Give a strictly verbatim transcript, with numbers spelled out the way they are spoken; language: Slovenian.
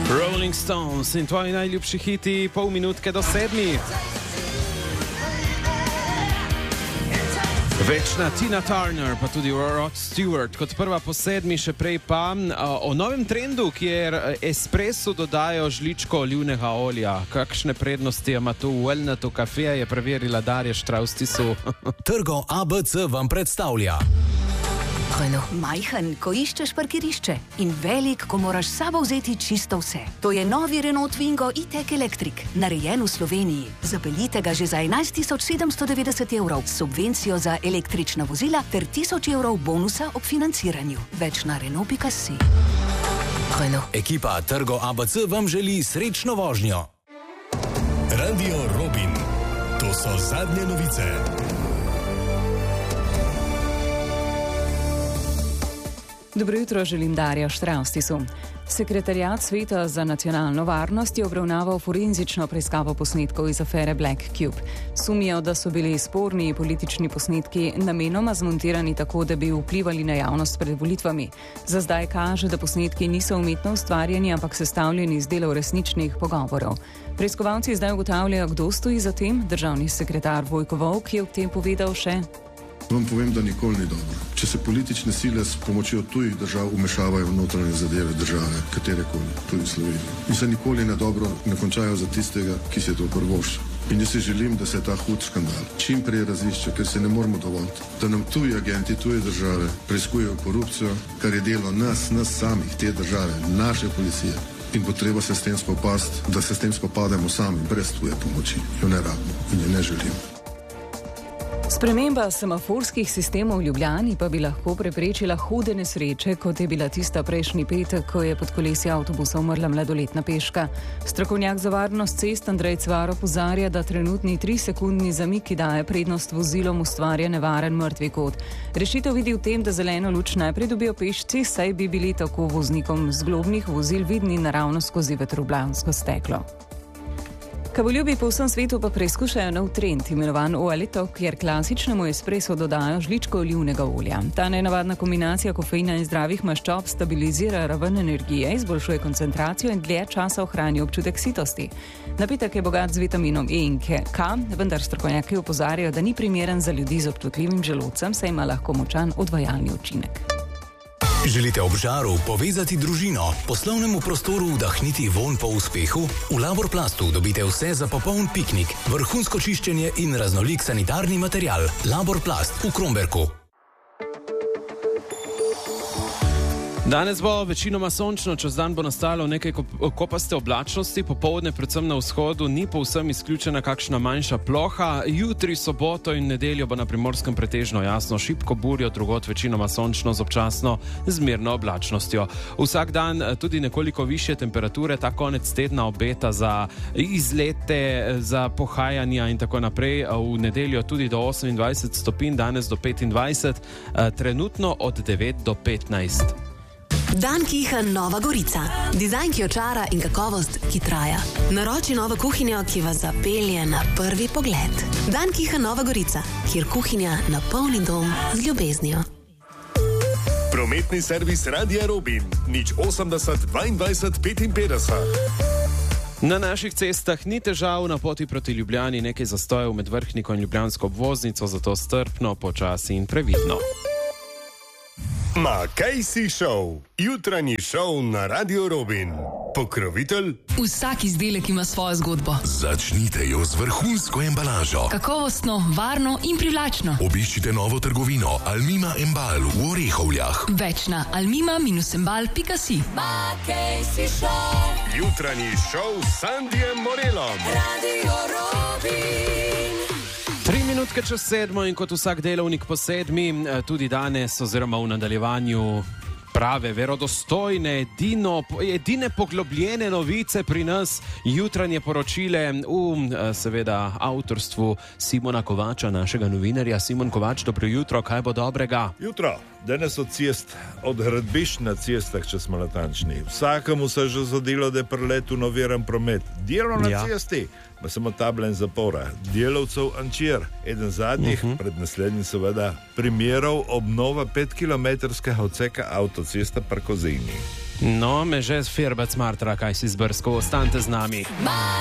Rolling Stones in tvoji najljubši hiti, pol minutke do sedmi. Večna Tina Turner, pa tudi Rod Stewart, kot prva po sedmi, še prej pa o novem trendu, kjer espresso dodajo žličko olivnega olja. Kakšne prednosti ima tu v Wellnetu kafeja, je preverila Darja Štraustisu. Trgo A B C vam predstavlja. Majhen, ko iščeš parkirišče, in velik, ko moraš s sabo vzeti čisto vse. To je novi Renault Twingo e-tech Electric, narejen v Sloveniji. Zapeljite ga že za enajst tisoč sedemsto devetdeset evrov s subvencijo za električna vozila ter tisoč evrov bonusa ob financiranju. Več na renault pika si. Ekipa Trgo A B C vam želi srečno vožnjo. Radio Robin. To so zadnje novice. Dobro jutro, želim Darja Štraustisu. Sekretariat Sveta za nacionalno varnost je obravnaval forenzično preiskavo posnetkov iz afere Black Cube. Sumijo, da so bili sporni politični posnetki namenoma zmontirani tako, da bi vplivali na javnost pred volitvami. Za zdaj kaže, da posnetki niso umetno ustvarjeni, ampak sestavljeni iz delov resničnih pogovorov. Preiskovalci zdaj ugotavljajo, kdo stoji za tem. Državni sekretar Vojko Volk je v tem povedal še: Vam povem, da nikoli ni dobro, če se politične sile s pomočjo tujih držav umešavajo v notranje zadeve države, katerekoli, tudi Slovenije. In se nikoli ne dobro ne končajo za tistega, ki se je to prvoščil. In jaz si želim, da se ta hud škandal čim prej razišče, ker se ne moramo dovoliti, da nam tuji agenti, tuje države preiskujejo korupcijo, kar je delo nas, nas samih, te države, naše policije. In bo treba se s tem spopasti, da se s tem spopademo sami, brez tuje pomoči. Jo ne rabimo in jo ne želimo. Sprememba semaforskih sistemov v Ljubljani pa bi lahko preprečila hude nesreče, kot je bila tista prejšnji petek, ko je pod kolesi avtobusa umrla mladoletna peška. Strokovnjak za varnost cest Andrej Cvar opozarja, da trenutni trisekundni zamik, ki daje prednost vozilom, ustvarja nevaren mrtvi kot. Rešitev vidi v tem, da zeleno luč najprej dobijo pešci, saj bi bili tako voznikom zglobnih vozil vidni naravno skozi vetrobransko steklo. Kavoljubi po vsem svetu pa preizkušajo nov trend, imenovan Oaleto, kjer klasičnemu espresso dodajo žličko olivnega olja. Ta nenavadna kombinacija kofeina in zdravih maščob stabilizira raven energije, izboljšuje koncentracijo in dlje časa ohranja občutek sitosti. Napitek je bogat z vitaminom E in K, vendar strokovnjaki opozarjajo, da ni primeren za ljudi z občutljivim želodcem, saj ima lahko močan odvajalni učinek. Želite ob žaru povezati družino, poslovnemu prostoru vdahniti vonj po uspehu? V Laborplastu dobite vse za popoln piknik, vrhunsko čiščenje in raznolik sanitarni material. Laborplast v Kromberku. Danes bo večinoma sončno, čez dan bo nastalo nekaj kopaste oblačnosti, popoldne predvsem na vzhodu ni povsem izključena kakšna manjša ploha. Jutri, soboto in nedeljo bo na Primorskem pretežno jasno, šibko burjo, drugod večinoma sončno z občasno zmerno oblačnostjo. Vsak dan tudi nekoliko višje temperature, ta konec tedna obeta za izlete, za pohajanja in tako naprej. V nedeljo tudi do osemindvajset stopinj, danes do petindvajset, trenutno od devet do petnajst. Dan Kiha Nova Gorica. Dizajn, ki očara in kakovost, ki traja. Naroči novo kuhinjo, ki vas zapelje na prvi pogled. Dan Kiha Nova Gorica, kjer kuhinja napolni dom z ljubeznijo. Prometni servis Radia Robin. nič osemdeset dvaindvajset petinpetdeset. Na naših cestah ni težav, na poti proti Ljubljani nekaj zastojev med Vrhniko in ljubljansko obvoznico, zato strpno, počasi in previdno. Makejsi Show, jutranji šov na Radio Robin. Pokrovitelj? Vsak izdelek ima svojo zgodbo. Začnite jo z vrhunsko embalažo. Kakovostno, varno in privlačno. Obiščite novo trgovino Almima Embal v Orehovljah. Več na almima embal pika si. Makejsi Show, jutranji šov s Sandijem Morelom. Radio Robin. Tri minutke čez sedmo in kot vsak delovnik po sedmi, tudi danes oziroma v nadaljevanju prave, verodostojne, edino, edine poglobljene novice pri nas, jutranje poročile v seveda avtorstvu Simona Kovača, našega novinarja. Simon Kovač, dobro jutro, kaj bo dobrega? Jutro, danes od cest, od gradbišč na cestah, če smo natančni. Vsakemu se že zgodilo, da je preletu noviran promet. Delo na ja. cesti, pa samo tablen zapora. Delavcev Ančir, eden zadnjih, uh-huh. pred naslednjim seveda, primerov obnova petkilometrskega odseka avtocesta Parkozini. No, me že z Firbec Martra, kaj si zbrskal, ostanite z nami.